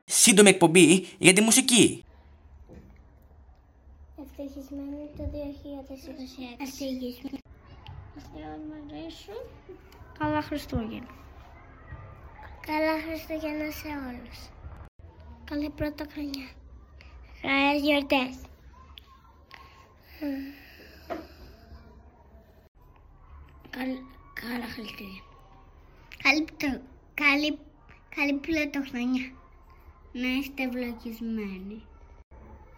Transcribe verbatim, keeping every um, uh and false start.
σύντομη εκπομπή για τη μουσική. Ευτυχισμένοι το δύο χιλιάδες είκοσι έξι. Ευτυχισμένοι. Θεός μ' αρέσουν. Καλά Χριστούγεννα. Καλά Χριστούγεννα σε όλους. Καλή πρωτοχρονιά. Καλές γιορτές. Καλ, καλά Χριστούγεννα. Καλή, καλή, καλή πρωτοχρονιά. Να είστε ευλογισμένοι.